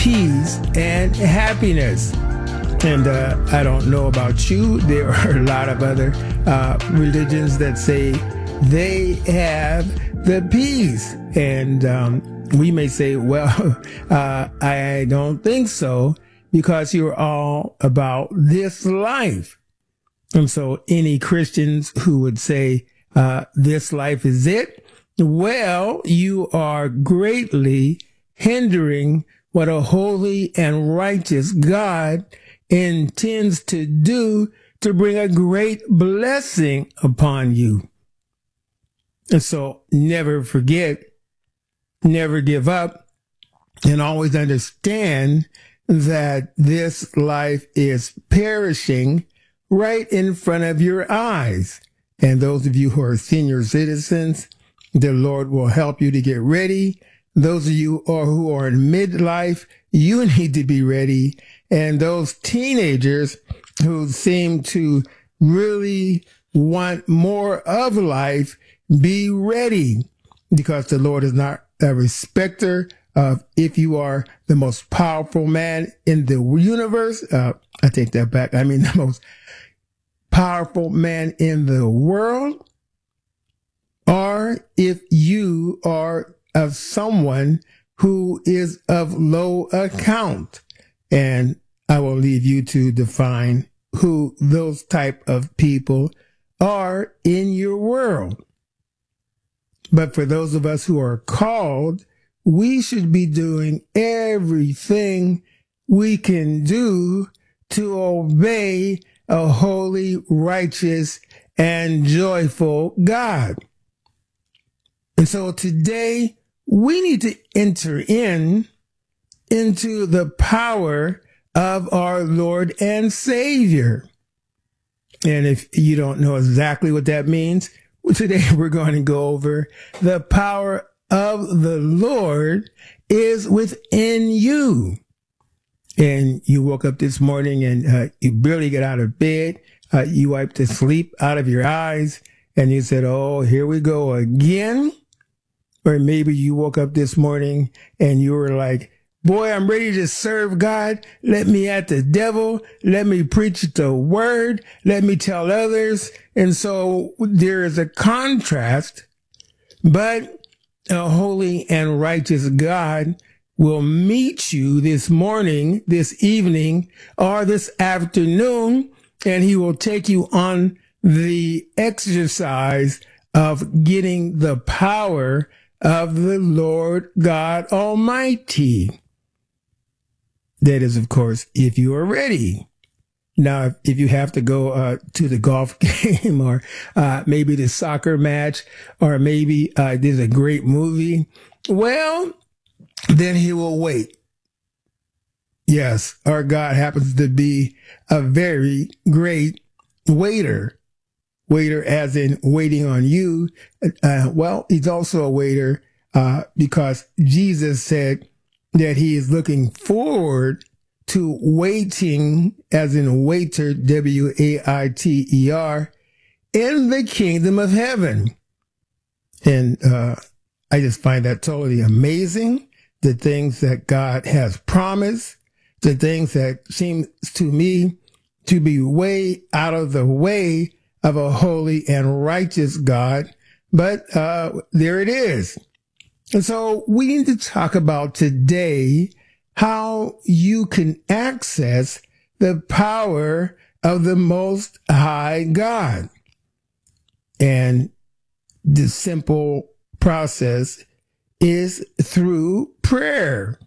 peace and happiness. And I don't know about you. There are a lot of other religions that say they have the peace. And we may say, well, I don't think so, because you're all about this life. And so any Christians who would say this life is it, well, you are greatly hindering what a holy and righteous God intends to do to bring a great blessing upon you. And so never forget, never give up, and always understand that this life is perishing right in front of your eyes. And those of you who are senior citizens, the Lord will help you to get ready. Those of you who are in midlife, you need to be ready. And those teenagers who seem to really want more of life, be ready, because the Lord is not a respecter of if you are the most powerful man in the universe. I take that back. I mean, the most powerful man in the world, or if you are of someone who is of low account. And I will leave you to define who those type of people are in your world. But for those of us who are called, we should be doing everything we can do to obey a holy, righteous, and joyful God. And so today we need to enter into the power of our Lord and Savior. And if you don't know exactly what that means, today we're going to go over the power of the Lord is within you. And you woke up this morning and you barely get out of bed. You wiped the sleep out of your eyes and you said, oh, here we go again. Or maybe you woke up this morning and you were like, boy, I'm ready to serve God. Let me at the devil. Let me preach the word. Let me tell others. And so there is a contrast, but a holy and righteous God will meet you this morning, this evening, or this afternoon, and he will take you on the exercise of getting the power of the Lord God Almighty. That is, of course, if you are ready. Now, if you have to go to the golf game or maybe the soccer match, or maybe there's a great movie, well, then he will wait. Yes, our God happens to be a very great waiter. Waiter as in waiting on you. Well, he's also a waiter because Jesus said that he is looking forward to waiting, as in waiter, W-A-I-T-E-R, in the kingdom of heaven. And I just find that totally amazing. The things that God has promised, the things that seem to me to be way out of the way of a holy and righteous God. But there it is. And so we need to talk about today how you can access the power of the Most High God. And the simple process is through prayer.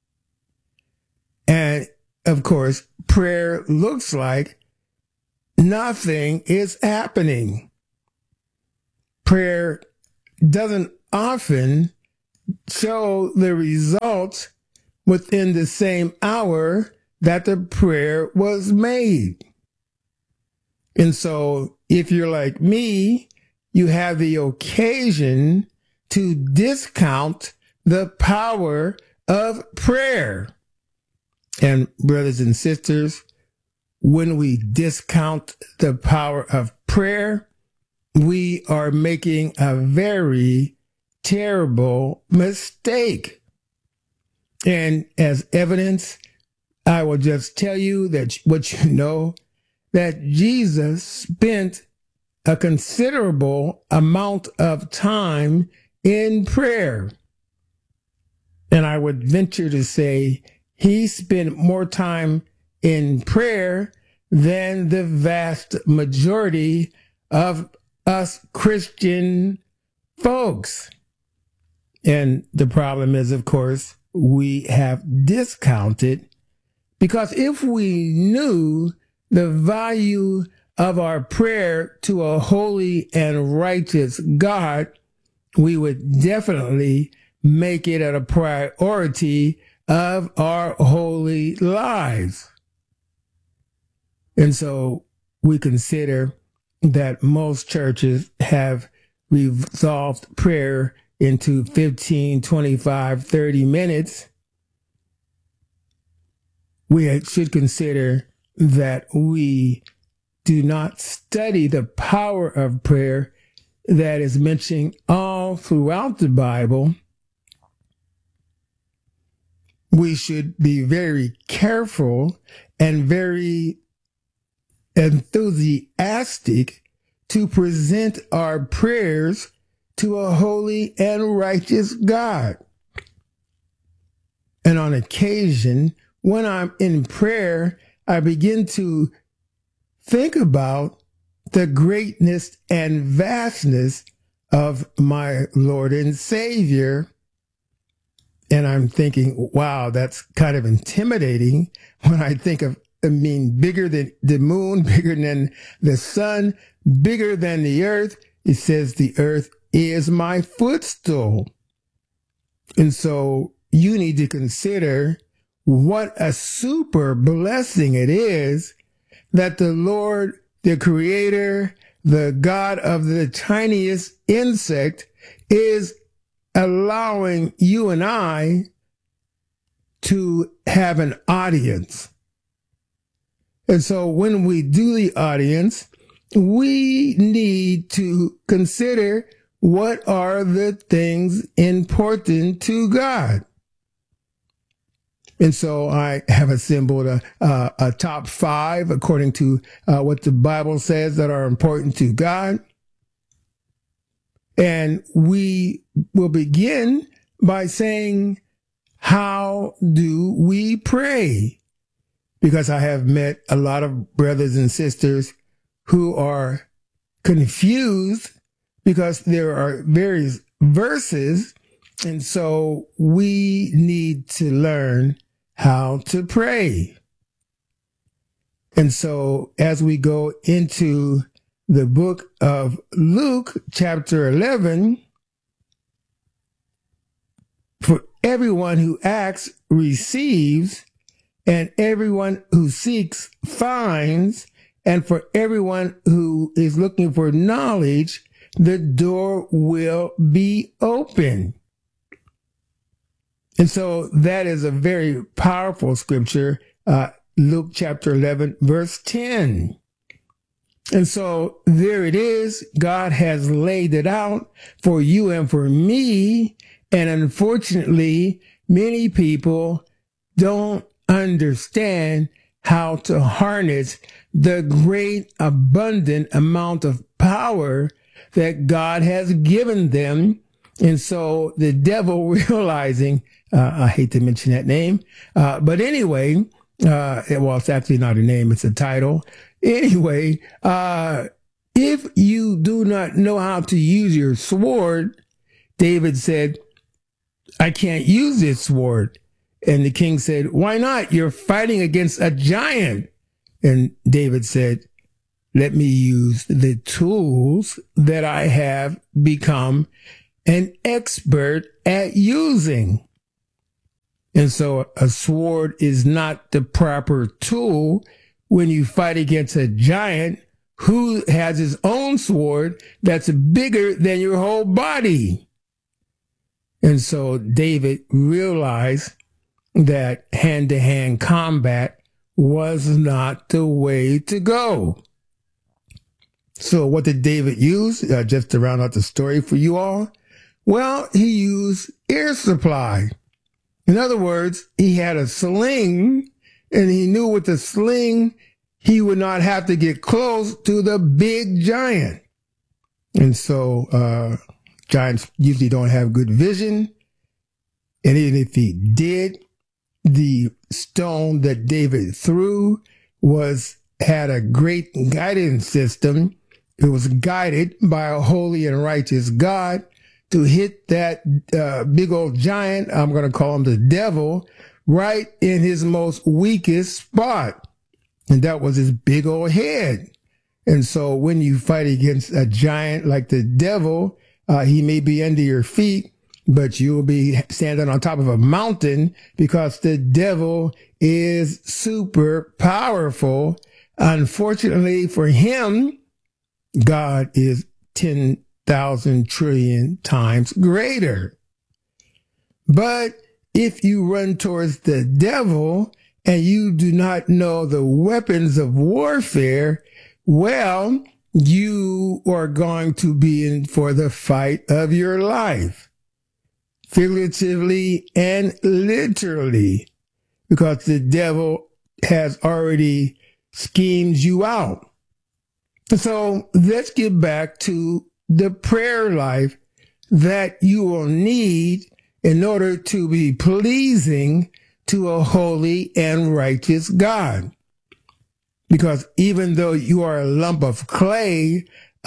And of course, prayer looks like nothing is happening. Prayer doesn't often show the results within the same hour that the prayer was made. And so if you're like me, you have the occasion to discount the power of prayer. And brothers and sisters, when we discount the power of prayer, we are making a very terrible mistake. And as evidence, I will just tell you that what you know, that Jesus spent a considerable amount of time in prayer. And I would venture to say he spent more time in prayer than the vast majority of us Christian folks. And the problem is, of course, we have discounted, because if we knew the value of our prayer to a holy and righteous God, we would definitely make it a priority of our holy lives. And so we consider that most churches have resolved prayer into 15, 25, 30 minutes. We should consider that we do not study the power of prayer that is mentioned all throughout the Bible. We should be very careful and very enthusiastic to present our prayers to a holy and righteous God. And on occasion, when I'm in prayer, I begin to think about the greatness and vastness of my Lord and Savior. And I'm thinking, wow, that's kind of intimidating when I think of, bigger than the moon, bigger than the sun, bigger than the earth. It says the earth is my footstool. And so you need to consider what a super blessing it is that the Lord, the Creator, the God of the tiniest insect, is allowing you and I to have an audience. And so when we do the audience, we need to consider what are the things important to God. And so I have assembled a top 5 according to what the Bible says that are important to God. And we will begin by saying, how do we pray? Because I have met a lot of brothers and sisters who are confused because there are various verses. And so we need to learn how to pray. And so as we go into the book of Luke, chapter 11, for everyone who asks receives, and everyone who seeks finds, and for everyone who is looking for knowledge, the door will be open. And so that is a very powerful scripture, Luke chapter 11, verse 10. And so there it is. God has laid it out for you and for me. And unfortunately, many people don't understand how to harness the great abundant amount of power that God has given them. And so the devil, realizing, I hate to mention that name, but anyway, well, it's actually not a name, it's a title. Anyway, if you do not know how to use your sword, David said, I can't use this sword. And the king said, why not? You're fighting against a giant. And David said, let me use the tools that I have become an expert at using. And so a sword is not the proper tool when you fight against a giant who has his own sword that's bigger than your whole body. And so David realized that hand-to-hand combat was not the way to go. So what did David use? Just to round out the story for you all. Well, he used air supply. In other words, he had a sling, and he knew with the sling, he would not have to get close to the big giant. And so giants usually don't have good vision. And even if he did, the stone that David threw had a great guidance system. It was guided by a holy and righteous God to hit that big old giant, I'm going to call him the devil, right in his most weakest spot. And that was his big old head. And so when you fight against a giant like the devil, he may be under your feet, but you'll be standing on top of a mountain because the devil is super powerful. Unfortunately for him, God is 10,000 trillion times greater. But if you run towards the devil and you do not know the weapons of warfare, well, you are going to be in for the fight of your life, figuratively and literally, because the devil has already schemed you out. So let's get back to the prayer life that you will need in order to be pleasing to a holy and righteous God. Because even though you are a lump of clay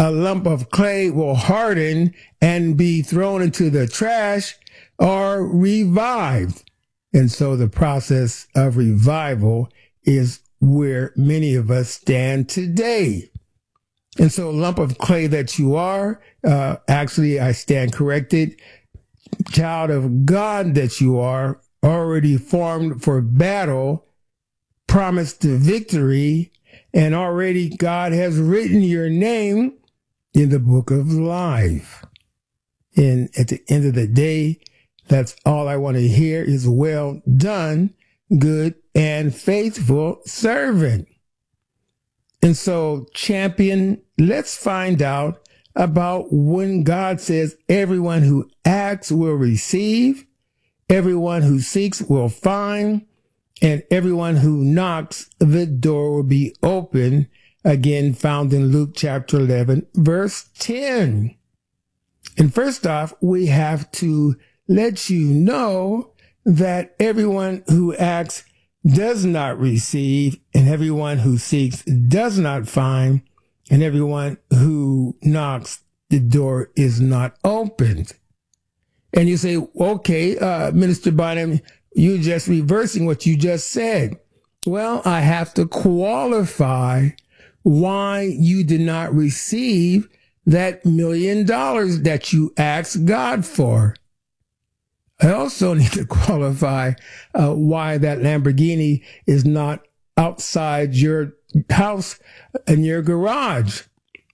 will harden and be thrown into the trash or revived. And so the process of revival is where many of us stand today. And so lump of clay that you are, actually I stand corrected, child of God that you are, already formed for battle, promised to victory, and already God has written your name in the book of life. And at the end of the day, that's all I want to hear is well done, good and faithful servant. And so, champion, let's find out about when God says everyone who asks will receive, everyone who seeks will find, and everyone who knocks, the door will be open. Again, found in Luke chapter 11, verse 10. And first off, we have to let you know that everyone who asks does not receive, and everyone who seeks does not find, and everyone who knocks, the door is not opened. And you say, okay, Minister Bynum, you're just reversing what you just said. Well, I have to qualify why you did not receive that $1 million that you asked God for. I also need to qualify why that Lamborghini is not outside your house and your garage.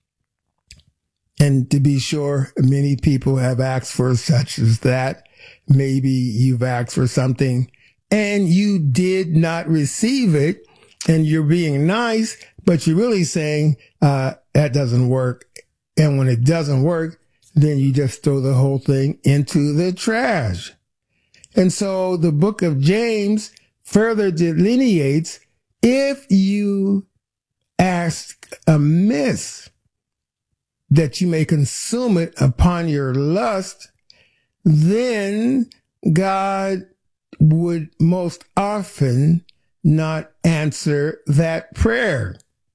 And to be sure, many people have asked for such as that. Maybe you've asked for something and you did not receive it, and you're being nice, but you're really saying that doesn't work. And when it doesn't work, then you just throw the whole thing into the trash. And so the book of James further delineates, if you ask amiss, that you may consume it upon your lust, then God would most often not answer that prayer.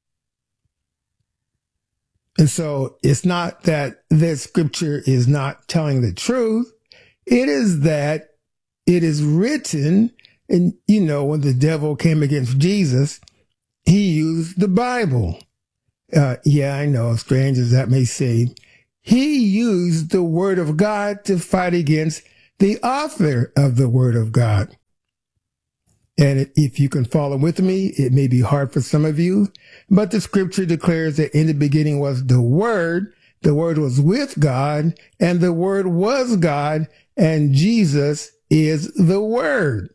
And so it's not that this scripture is not telling the truth. It is that it is written, and you know, when the devil came against Jesus, he used the Bible. Yeah, I know, strange as that may seem. He used the word of God to fight against the author of the word of God. And if you can follow with me, it may be hard for some of you, but the scripture declares that in the beginning was the Word was with God, and the Word was God, and Jesus is the Word.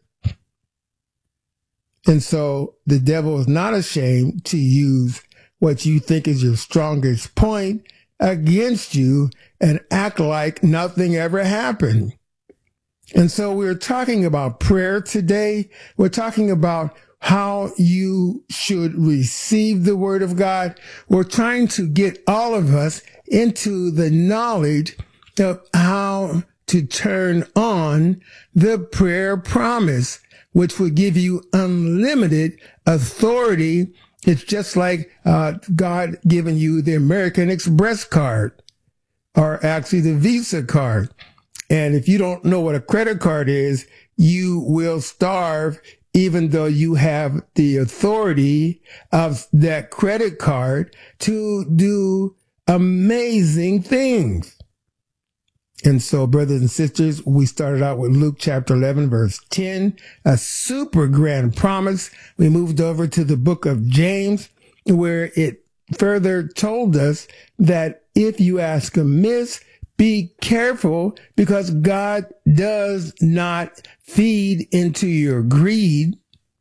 And so the devil is not ashamed to use what you think is your strongest point against you and act like nothing ever happened. And so we're talking about prayer today. We're talking about how you should receive the word of God. We're trying to get all of us into the knowledge of how to turn on the prayer promise, which will give you unlimited authority. It's just like God giving you the American Express card, or actually the Visa card. And if you don't know what a credit card is, you will starve, even though you have the authority of that credit card to do amazing things. And so, brothers and sisters, we started out with Luke chapter 11, verse 10, a super grand promise. We moved over to the book of James, where it further told us that if you ask amiss, be careful, because God does not feed into your greed,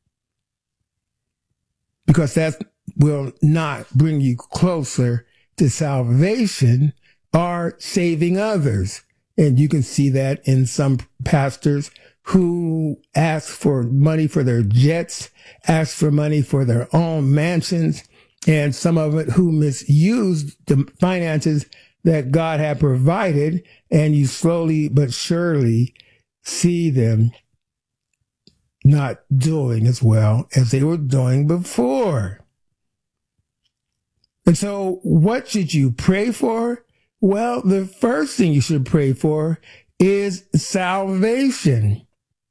because that will not bring you closer to salvation or saving others. And you can see that in some pastors who ask for money for their jets, ask for money for their own mansions, and some of it who misused the finances that God had provided, and you slowly but surely see them not doing as well as they were doing before. And so what should you pray for? Well, the first thing you should pray for is salvation.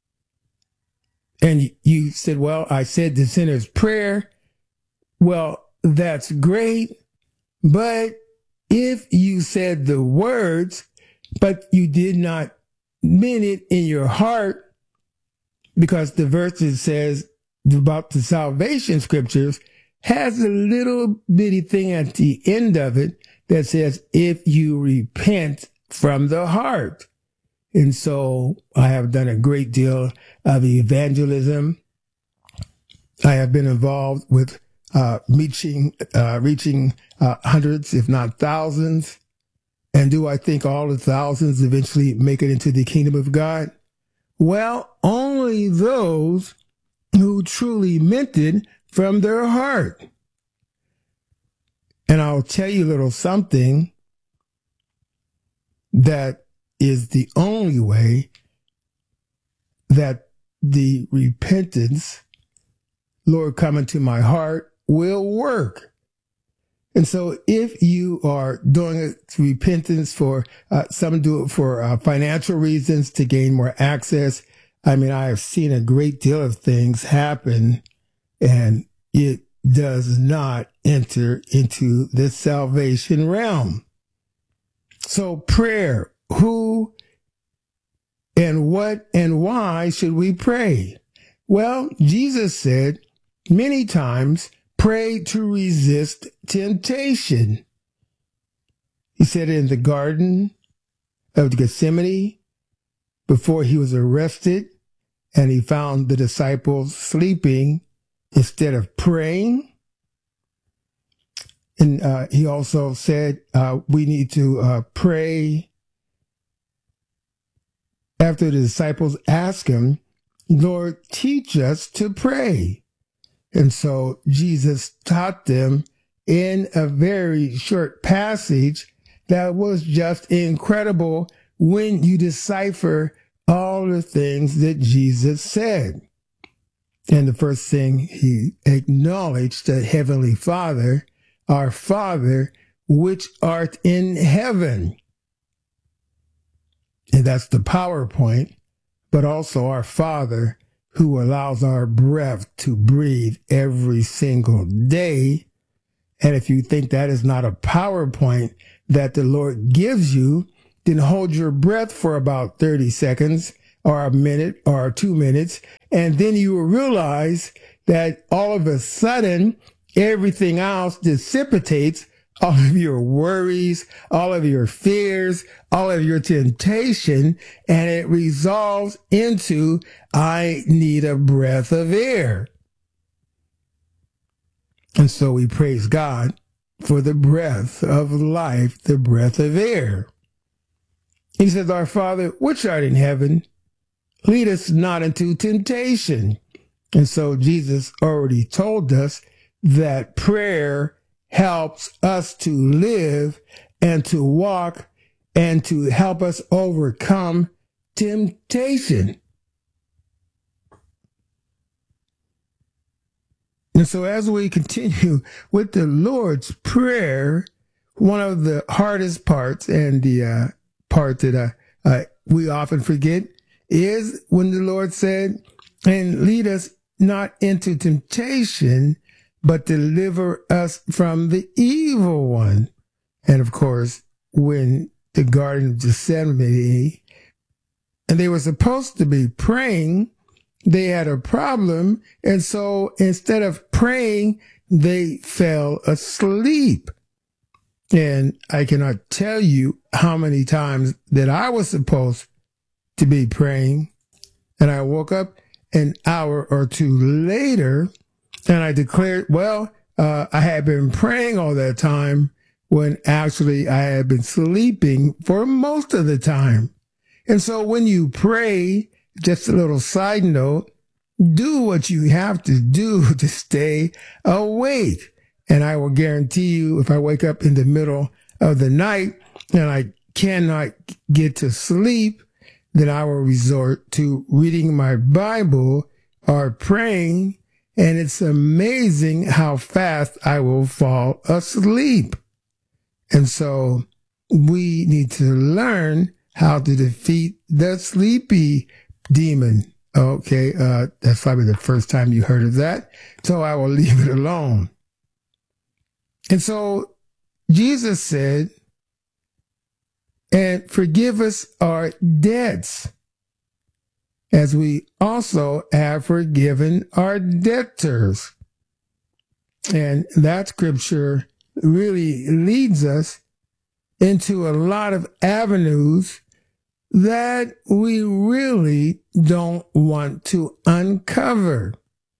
And you said, well, I said the sinner's prayer. Well, that's great. But if you said the words, but you did not mean it in your heart, because the verse that says about the salvation scriptures has a little bitty thing at the end of it that says, if you repent from the heart. And so I have done a great deal of evangelism. I have been involved with reaching hundreds, if not thousands. And do I think all the thousands eventually make it into the kingdom of God? Well, only those who truly meant it from their heart. And I'll tell you a little something that is the only way that the repentance, Lord, come into my heart, will work. And so if you are doing repentance for, some do it for financial reasons to gain more access. I mean, I have seen a great deal of things happen, and it does not enter into the salvation realm. So prayer, who and what and why should we pray? Well, Jesus said many times, pray to resist temptation. He said in the Garden of Gethsemane, before he was arrested, and he found the disciples sleeping instead of praying. And he also said we need to pray after the disciples asked him, Lord, teach us to pray. And so Jesus taught them in a very short passage that was just incredible when you decipher all the things that Jesus said. And the first thing he acknowledged that Heavenly Father, our Father, which art in heaven. And that's the PowerPoint, but also our Father, who allows our breath to breathe every single day. And if you think that is not a PowerPoint that the Lord gives you, then hold your breath for about 30 seconds or a minute or 2 minutes. And then you will realize that all of a sudden, everything else dissipates, all of your worries, all of your fears, all of your temptation, and it resolves into, I need a breath of air. And so we praise God for the breath of life, the breath of air. He says, our Father, which art in heaven, lead us not into temptation. And so Jesus already told us that prayer helps us to live and to walk and to help us overcome temptation. And so as we continue with the Lord's Prayer, one of the hardest parts and the part that we often forget is when the Lord said, and lead us not into temptation, but deliver us from the evil one. And of course, when the Garden of Gethsemane, and they were supposed to be praying, they had a problem. And so instead of praying, they fell asleep. And I cannot tell you how many times that I was supposed to be praying, and I woke up an hour or two later, and I declared, well, I had been praying all that time when actually I had been sleeping for most of the time. And so when you pray, just a little side note, do what you have to do to stay awake. And I will guarantee you, if I wake up in the middle of the night and I cannot get to sleep, then I will resort to reading my Bible or praying. And it's amazing how fast I will fall asleep. And so we need to learn how to defeat the sleepy demon. Okay, that's probably the first time you heard of that. So I will leave it alone. And so Jesus said, and forgive us our debts, as we also have forgiven our debtors. And that scripture really leads us into a lot of avenues that we really don't want to uncover.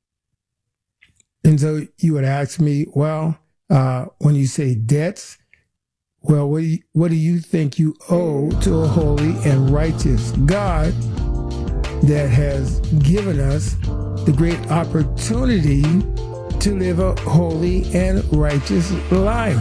And so you would ask me, well, when you say debts, well, what do you think you owe to a holy and righteous God that has given us the great opportunity to live a holy and righteous life?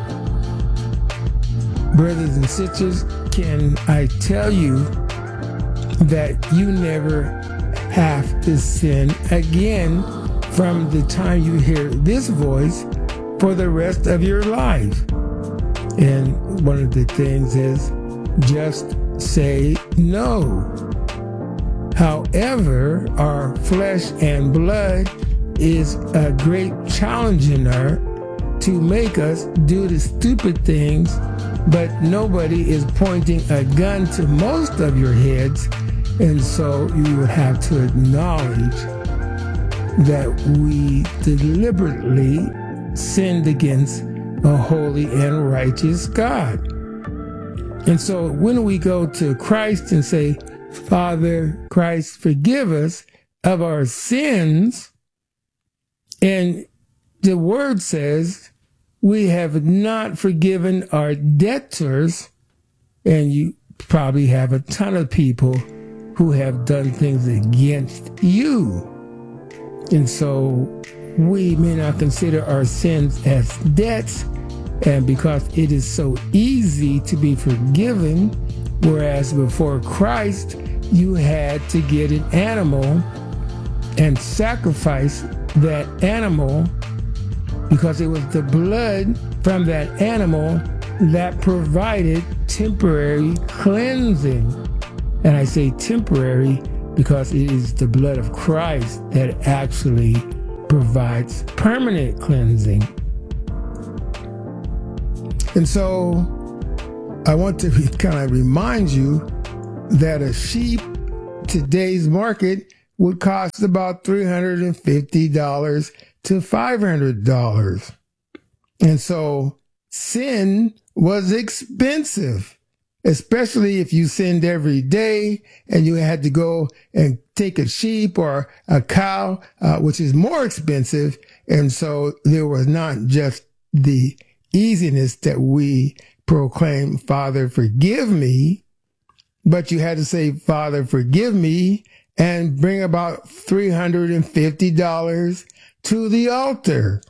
Brothers and sisters, can I tell you that you never have to sin again from the time you hear this voice for the rest of your life? And one of the things is just say no. However, our flesh and blood is a great challenger to make us do the stupid things, but nobody is pointing a gun to most of your heads. And so you would have to acknowledge that we deliberately sinned against a holy and righteous God. And so when we go to Christ and say, Father Christ, forgive us of our sins, and the word says we have not forgiven our debtors, and you probably have a ton of people who have done things against you. And so we may not consider our sins as debts, and because it is so easy to be forgiven, whereas before Christ, you had to get an animal and sacrifice that animal, because it was the blood from that animal that provided temporary cleansing. And I say temporary because it is the blood of Christ that actually provides permanent cleansing. And so I want to kind of remind you that a sheep, today's market, would cost about $350 to $500. And so sin was expensive, especially if you sinned every day and you had to go and take a sheep or a cow, which is more expensive. And so there was not just the easiness that we proclaim, Father, forgive me, but you had to say, Father, forgive me, and bring about $350 to the altar,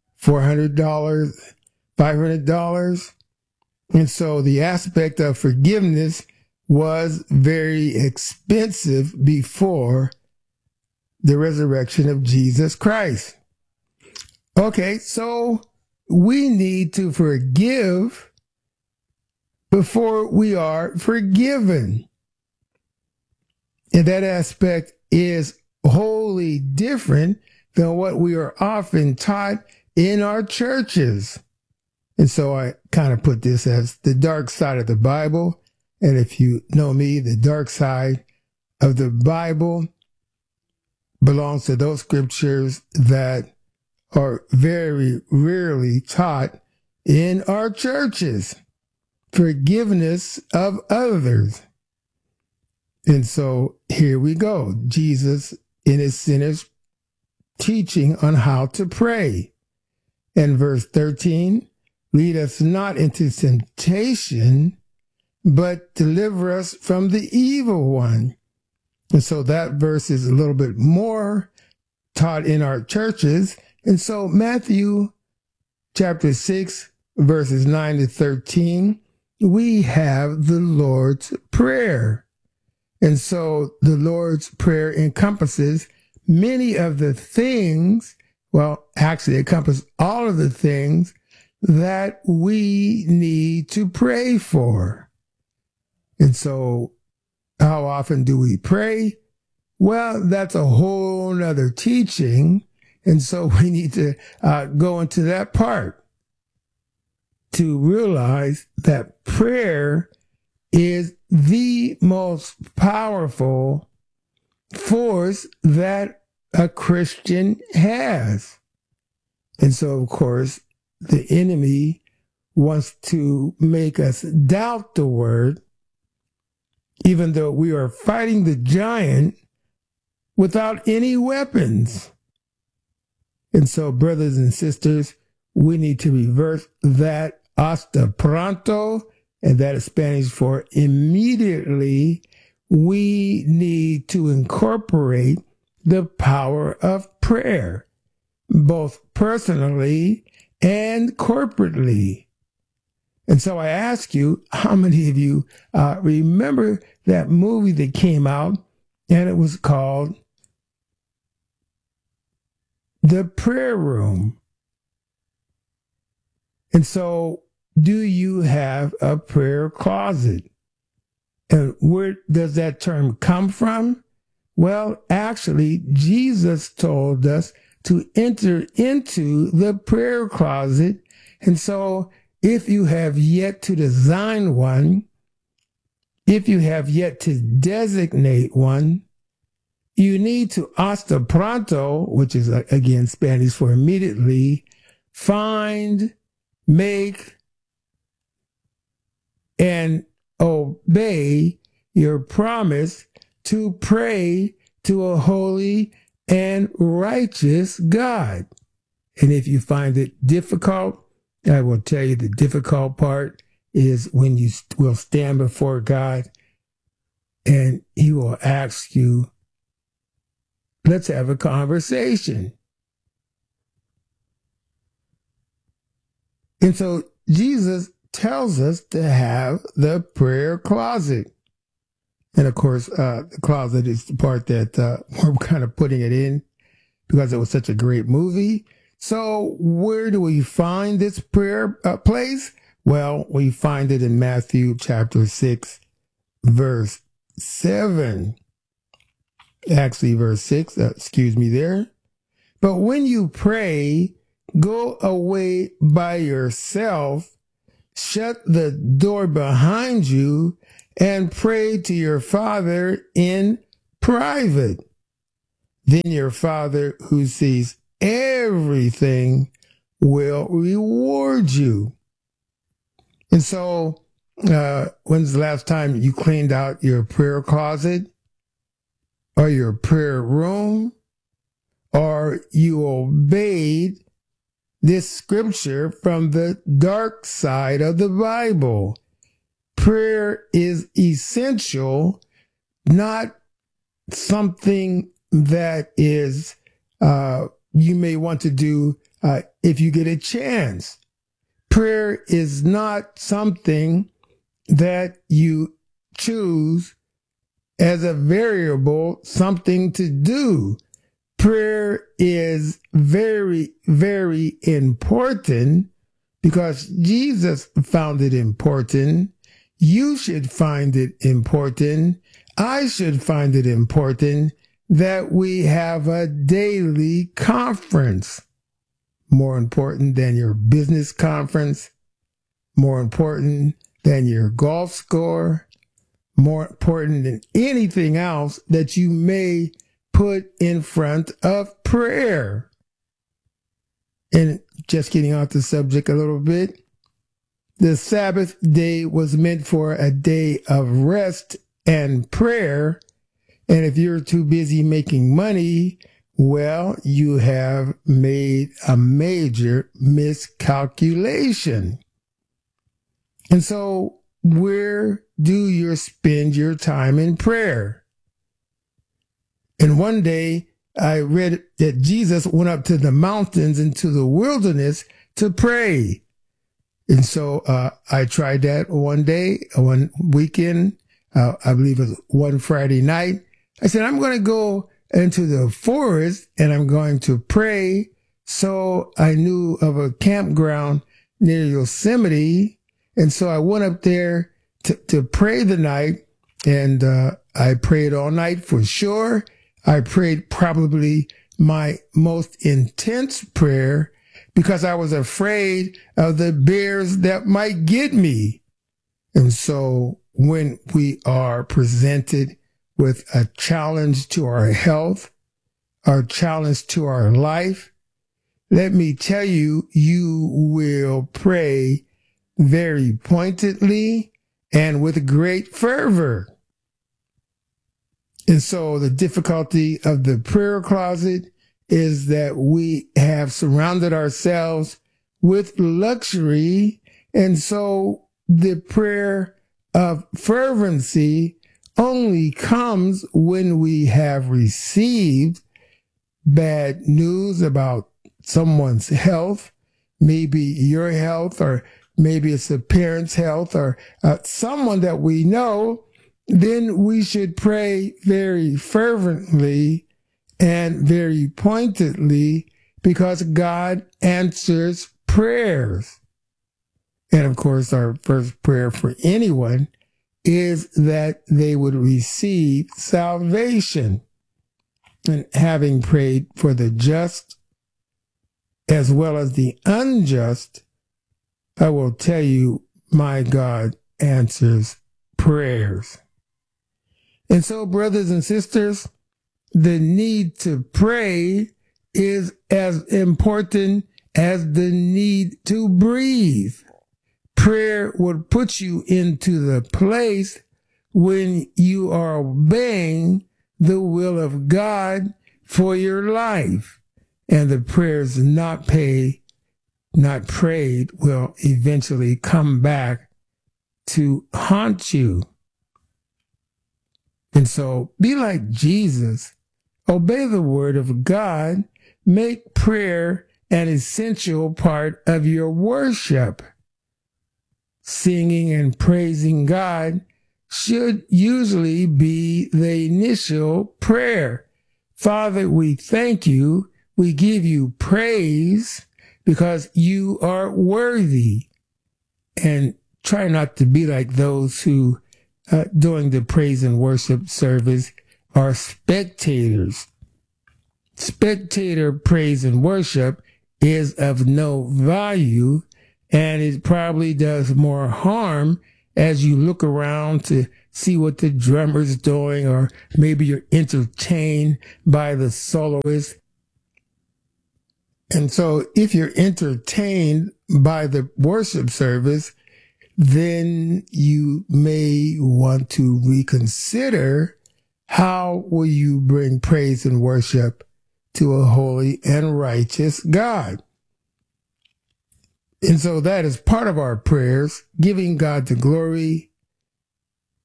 $400, $500. And so the aspect of forgiveness was very expensive before the resurrection of Jesus Christ. Okay, so we need to forgive before we are forgiven. And that aspect is wholly different than what we are often taught in our churches. And so I kind of put this as the dark side of the Bible. And if you know me, the dark side of the Bible belongs to those scriptures that are very rarely taught in our churches. Forgiveness of others. And so here we go. Jesus in his sinners teaching on how to pray. And verse 13, lead us not into temptation, but deliver us from the evil one. And so that verse is a little bit more taught in our churches. And so Matthew chapter 6, verses 9 to 13, we have the Lord's Prayer. And so the Lord's Prayer encompasses many of the things, well, actually encompasses all of the things that we need to pray for. And so how often do we pray? Well, that's a whole nother teaching. And so we need to go into that part to realize that prayer is the most powerful force that a Christian has. And so, of course, the enemy wants to make us doubt the word, even though we are fighting the giant without any weapons. And so, brothers and sisters, we need to reverse that hasta pronto, and that is Spanish for immediately. We need to incorporate the power of prayer, both personally and corporately. And so I ask you, how many of you remember that movie that came out, and it was called The Prayer Room? And so, do you have a prayer closet? And where does that term come from? Well, actually, Jesus told us to enter into the prayer closet. And so, if you have yet to design one, if you have yet to designate one, you need to hasta pronto, which is again Spanish for immediately, find, make, and obey your promise to pray to a holy and righteous God. And if you find it difficult, I will tell you the difficult part is when you will stand before God and he will ask you, let's have a conversation. And so Jesus tells us to have the prayer closet. And of course, the closet is the part that we're kind of putting it in because it was such a great movie. So where do we find this prayer place? Well, we find it in Matthew chapter 6, verse 7. Actually, verse 6, there. But when you pray, go away by yourself, shut the door behind you, and pray to your Father in private. Then your Father who sees everything will reward you. And so, when's the last time you cleaned out your prayer closet or your prayer room, or you obeyed this scripture from the dark side of the Bible? prayer is essential, not something that is you may want to do if you get a chance. Prayer is not something that you choose as a variable, something to do. Prayer is very, very important because Jesus found it important. You should find it important. I should find it important that we have a daily conference. More important than your business conference, more important than your golf score, more important than anything else that you may put in front of prayer. And just getting off the subject a little bit, the Sabbath day was meant for a day of rest and prayer. And if you're too busy making money, well, you have made a major miscalculation. And so where do you spend your time in prayer? And one day I read that Jesus went up to the mountains into the wilderness to pray. And so I tried that one day, one weekend, I believe it was one Friday night. I said, I'm going to go into the forest and I'm going to pray. So I knew of a campground near Yosemite. And so I went up there to pray the night, and I prayed all night for sure. I prayed probably my most intense prayer because I was afraid of the bears that might get me. And so when we are presented with a challenge to our health, our challenge to our life, let me tell you, you will pray very pointedly and with great fervor. And so the difficulty of the prayer closet is that we have surrounded ourselves with luxury. And so the prayer of fervency only comes when we have received bad news about someone's health, maybe your health, or maybe it's a parent's health, or someone that we know. Then we should pray very fervently and very pointedly because God answers prayers. And of course, our first prayer for anyone is that they would receive salvation. And having prayed for the just as well as the unjust, I will tell you, my God answers prayers. And so, brothers and sisters, the need to pray is as important as the need to breathe. Prayer would put you into the place when you are obeying the will of God for your life. And the prayers not prayed will eventually come back to haunt you. And so be like Jesus. Obey the word of God. Make prayer an essential part of your worship. Singing and praising God should usually be the initial prayer. Father, we thank you. We give you praise because you are worthy. And try not to be like those who, during the praise and worship service, are spectators. Spectator praise and worship is of no value, and it probably does more harm as you look around to see what the drummer's doing, or maybe you're entertained by the soloist. And so if you're entertained by the worship service, then you may want to reconsider how will you bring praise and worship to a holy and righteous God. And so that is part of our prayers, giving God the glory,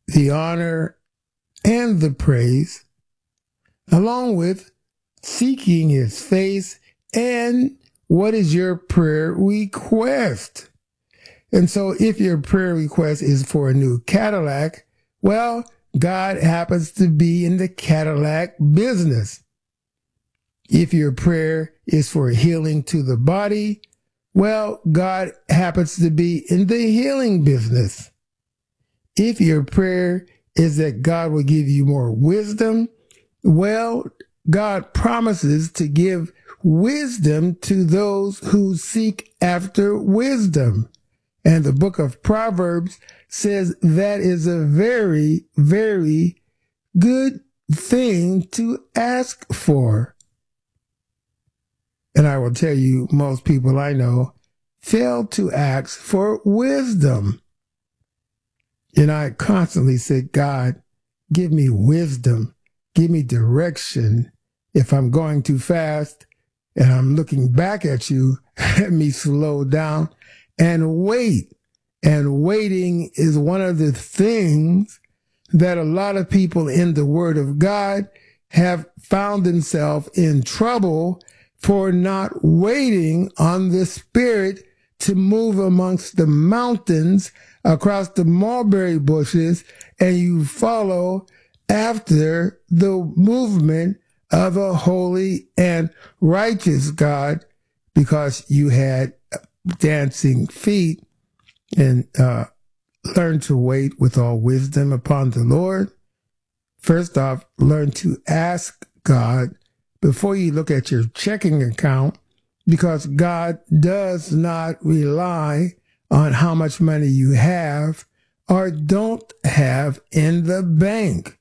the honor, and the praise, along with seeking his face and what is your prayer request. And so if your prayer request is for a new Cadillac, well, God happens to be in the Cadillac business. If your prayer is for healing to the body, well, God happens to be in the healing business. If your prayer is that God will give you more wisdom, well, God promises to give wisdom to those who seek after wisdom. And the book of Proverbs says that is a very, very good thing to ask for. And I will tell you, most people I know fail to ask for wisdom. And I constantly said, God, give me wisdom, give me direction. If I'm going too fast and I'm looking back at you, let me slow down and wait. And waiting is one of the things that a lot of people in the Word of God have found themselves in trouble for not waiting on the Spirit to move amongst the mountains, across the mulberry bushes, and you follow after the movement of a holy and righteous God because you had dancing feet, and learn to wait with all wisdom upon the Lord. First off, learn to ask God before you look at your checking account, because God does not rely on how much money you have or don't have in the bank.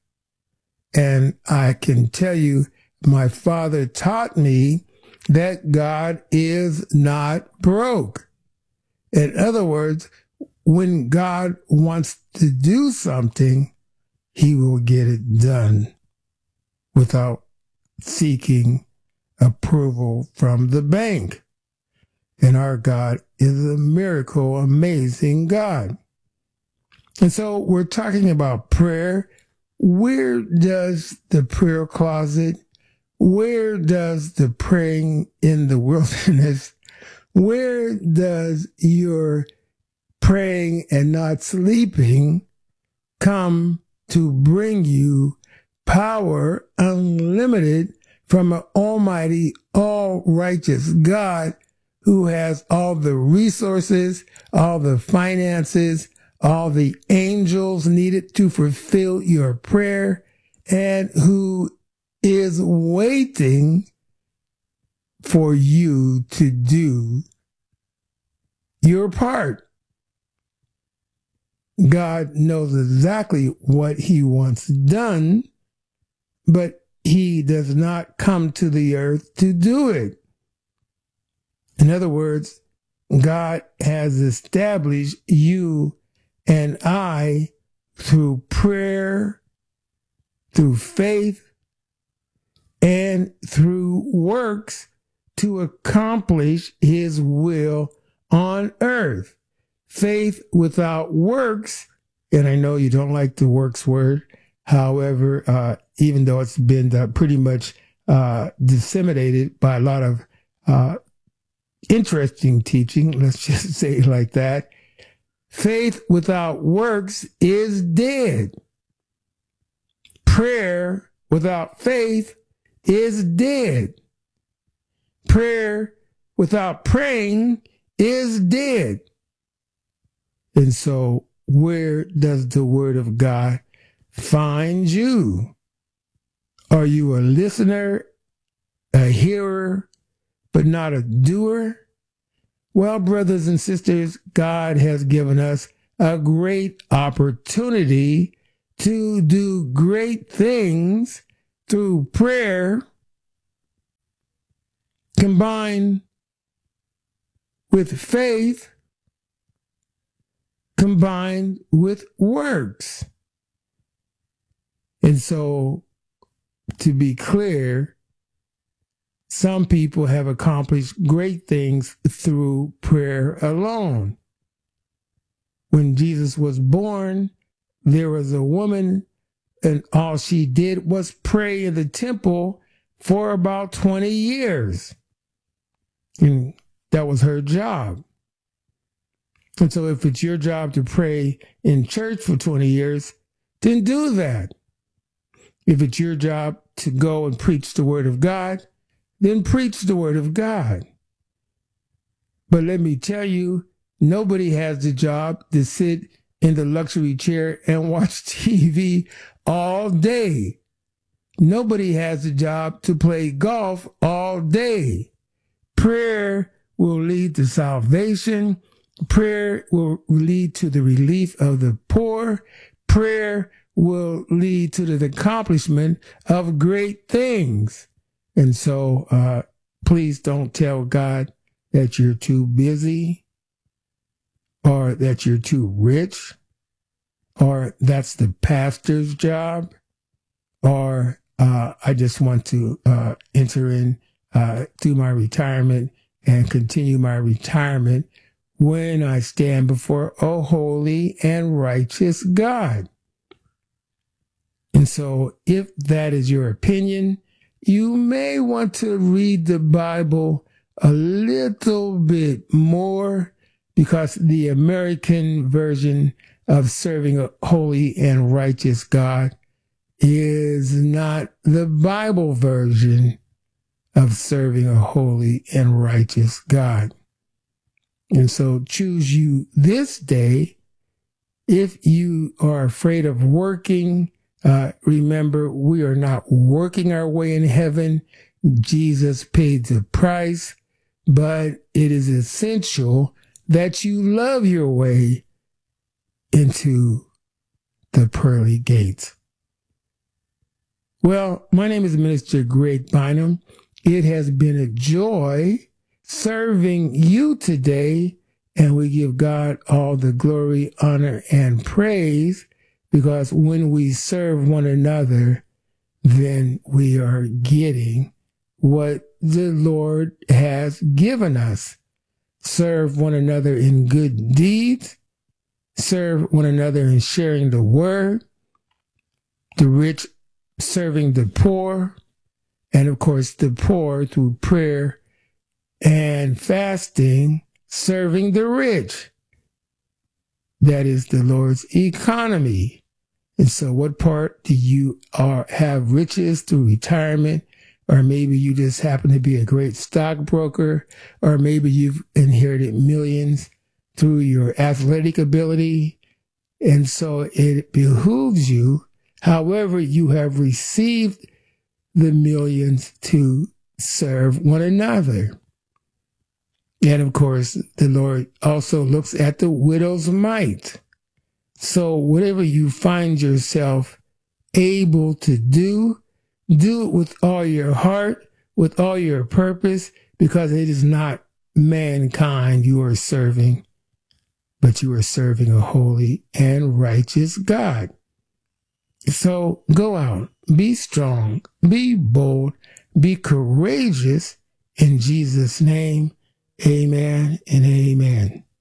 And I can tell you, my father taught me that God is not broke. In other words, when God wants to do something, he will get it done without seeking approval from the bank. And our God is a miracle, amazing God. And so we're talking about prayer. Where does the prayer closet, where does the praying in the wilderness, where does your praying and not sleeping come to bring you power unlimited from an almighty, all-righteous God who has all the resources, all the finances, all the angels needed to fulfill your prayer, and who is waiting for you to do your part. God knows exactly what he wants done, but he does not come to the earth to do it. In other words, God has established you and I through prayer, through faith, and through works to accomplish his will on earth. Faith without works, and I know you don't like the works word, however, even though it's been pretty much disseminated by a lot of interesting teaching, let's just say it like that, faith without works is dead. Prayer without faith is dead. Prayer without praying is dead. And so where does the word of God find you? Are you a listener, a hearer, but not a doer? Well, brothers and sisters, God has given us a great opportunity to do great things through prayer combined with faith, combined with works. And so, to be clear, some people have accomplished great things through prayer alone. When Jesus was born, there was a woman, and all she did was pray in the temple for about 20 years. And that was her job. And so if it's your job to pray in church for 20 years, then do that. If it's your job to go and preach the word of God, then preach the word of God. But let me tell you, nobody has the job to sit in the luxury chair and watch TV all day. Nobody has the job to play golf all day. Prayer will lead to salvation. Prayer will lead to the relief of the poor. Prayer will lead to the accomplishment of great things. And so please don't tell God that you're too busy, or that you're too rich, or that's the pastor's job, or I just want to enter in through my retirement and continue my retirement when I stand before a holy and righteous God. And so if that is your opinion, you may want to read the Bible a little bit more, because the American version of serving a holy and righteous God is not the Bible version of serving a holy and righteous God. And so choose you this day. If you are afraid of working, remember, we are not working our way in heaven. Jesus paid the price, but it is essential that you love your way into the pearly gates. Well, my name is Minister Greg Bynum. It has been a joy serving you today, and we give God all the glory, honor, and praise, because when we serve one another, then we are getting what the Lord has given us. Serve one another in good deeds. Serve one another in sharing the word. The rich serving the poor. And of course, the poor through prayer and fasting, serving the rich. That is the Lord's economy. And so what part do you have riches through retirement? Or maybe you just happen to be a great stockbroker, or maybe you've inherited millions through your athletic ability. And so it behooves you, however you have received the millions, to serve one another. And of course, the Lord also looks at the widow's mite. So whatever you find yourself able to do it with all your heart, with all your purpose, because it is not mankind you are serving, but you are serving a holy and righteous God. So go out, be strong, be bold, be courageous in Jesus' name. Amen and amen.